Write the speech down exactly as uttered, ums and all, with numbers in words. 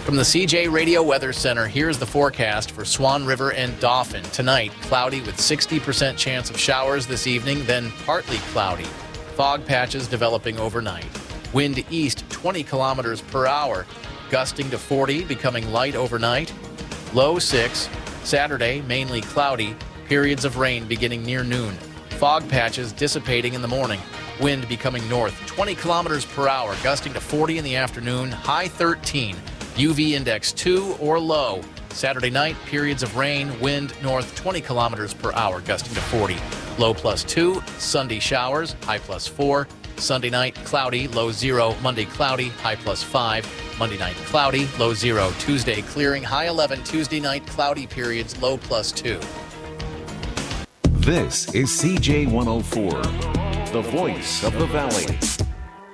From the C J Radio Weather Center, here's the forecast for Swan River and Dauphin. Tonight, cloudy with sixty percent chance of showers this evening, then partly cloudy. Fog patches developing overnight. Wind east twenty kilometers per hour, gusting to forty, becoming light overnight. Low six. Saturday, mainly cloudy, periods of rain beginning near noon. Fog patches dissipating in the morning. Wind becoming north twenty kilometers per hour, gusting to forty in the afternoon, high thirteen. U V index two or low. Saturday night, periods of rain, wind north twenty kilometers per hour, gusting to forty. Low plus two. Sunday showers, high plus four. Sunday night, cloudy, low zero. Monday, cloudy, high plus five. Monday night, cloudy, low zero. Tuesday, clearing, high eleven. Tuesday night, cloudy periods, low plus two. This is C J one oh four, the voice of the valley.